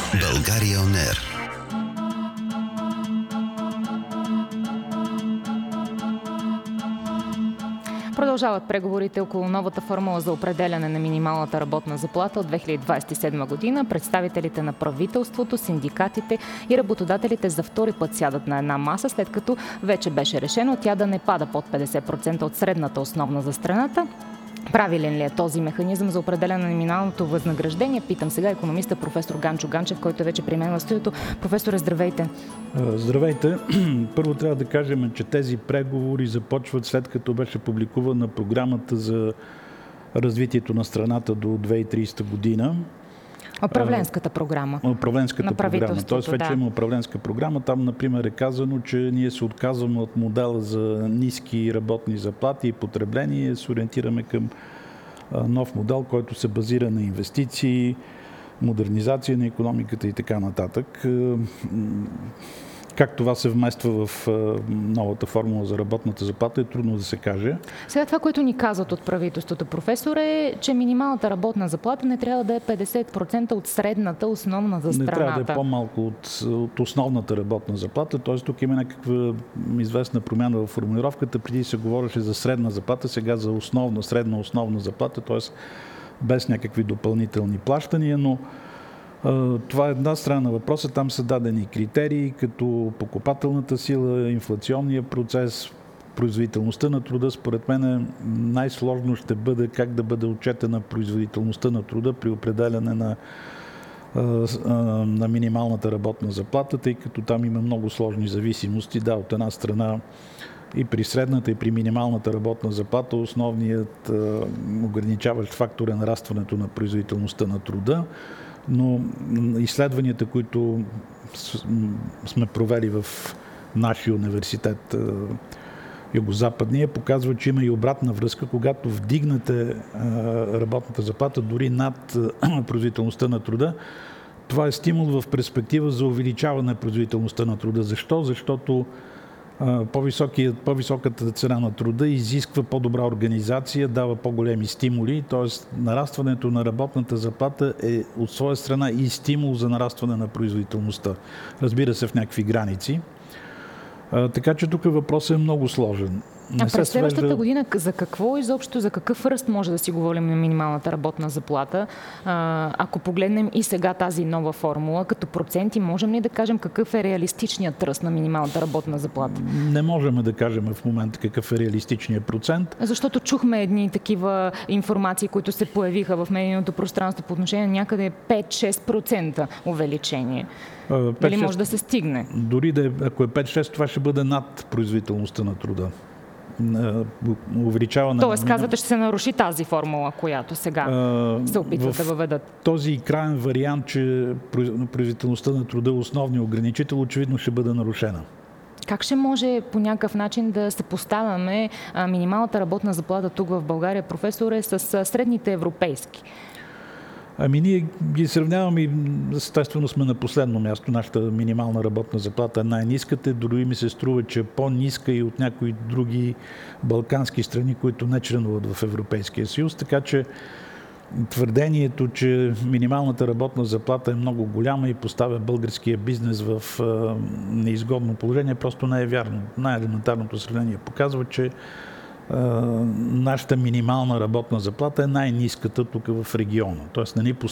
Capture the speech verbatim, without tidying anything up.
България он ер. Продължават преговорите около новата формула за определяне на минималната работна заплата от две хиляди двадесет и седма година. Представителите на правителството, синдикатите и работодателите за втори път сядат на една маса, след като вече беше решено тя да не пада под петдесет процента от средната основна за страната. Правилен ли е този механизъм за определяне на минималното възнаграждение? Питам сега икономиста професор Ганчо Ганчев, който е вече при мен в студиото. Професоре, здравейте! Здравейте! Първо трябва да кажем, че тези преговори започват след като беше публикувана програмата за развитието на страната до две хиляди и тридесета година. Управленската програма. Управленската програма. Тоест вече да. има управленска програма. Там, например, е казано, че ние се отказваме от модела за ниски работни заплати и потребление и се ориентираме към нов модел, който се базира на инвестиции, модернизация на икономиката и така нататък. Как това се вмества в новата формула за работната заплата е трудно да се каже. Сега това, което ни казват от правителството, професор, е, че минималната работна заплата не трябва да е петдесет процента от средната основна за страната. Не трябва да е по-малко от, от основната работна заплата. Т.е. тук има някаква известна промяна в формулировката. Преди се говореше за средна заплата, сега за основна, средна основна заплата, т.е. без някакви допълнителни плащания, но това е една страна на въпроса. Там са дадени критерии, като покупателната сила, инфлационния процес, производителността на труда. Според мен най-сложно ще бъде как да бъде отчетена производителността на труда при определяне на, на минималната работна заплата, тъй като там има много сложни зависимости. Да, от една страна и при средната, и при минималната работна заплата основният ограничаващ фактор е нарастването на производителността на труда. Но изследванията, които сме провели в нашия университет Югозападния, показват, че има и обратна връзка. Когато вдигнете работната заплата дори над производителността на труда, това е стимул в перспектива за увеличаване на производителността на труда. Защо? Защото по-високата цена на труда изисква по-добра организация, дава по-големи стимули, т.е. нарастването на работната заплата е от своя страна и стимул за нарастване на производителността. Разбира се, в някакви граници. Така че тук въпросът е много сложен. А през следващата свежда... година за какво изобщо, за какъв ръст може да си говорим на минималната работна заплата? Ако погледнем и сега тази нова формула, като проценти, можем ли да кажем какъв е реалистичният ръст на минималната работна заплата? Не можем да кажем в момента какъв е реалистичният процент. Защото чухме едни такива информации, които се появиха в медийното пространство по отношение на някъде пет-шест процента увеличение. Дали може да се стигне? Дори да е, ако е пет-шест, това ще бъде над производителността на труда. Увеличаване. Тоест, казвате, ще се наруши тази формула, която сега а, се опитват да въведат. Този крайен вариант, че производителността на труда е основния ограничител, очевидно ще бъде нарушена. Как ще може по някакъв начин да се поставяме минималната работна заплата тук в България, професоре, с средните европейски? Ами ние ги сравняваме и естествено сме на последно място. Нашата минимална работна заплата е най-ниската. Дори ми се струва, че е по-ниска и от някои други балкански страни, които не членуват в Европейския съюз. Така че твърдението, че минималната работна заплата е много голяма и поставя българския бизнес в неизгодно положение, просто не е вярно. Най-елементарното сравнение показва, че нашата минимална работна заплата е най-ниската тук в региона. Тоест не ни